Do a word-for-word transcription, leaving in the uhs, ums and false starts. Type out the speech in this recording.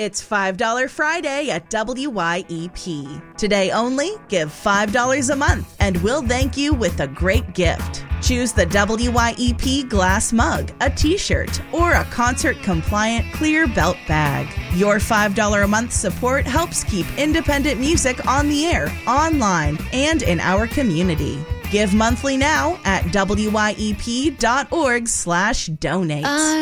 It's five dollars Friday at W Y E P. Today only, give five dollars a month and we'll thank you with a great gift. Choose the W Y E P glass mug, a t-shirt, or a concert-compliant clear belt bag. Your five dollars a month support helps keep independent music on the air, online, and in our community. Give monthly now at W Y E P dot org slash donate.